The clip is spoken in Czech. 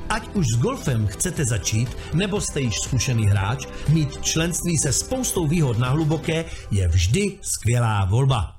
Ať už s golfem chcete začít, nebo jste již zkušený hráč, mít členství se spoustou výhod na hluboké je vždy skvělá volba.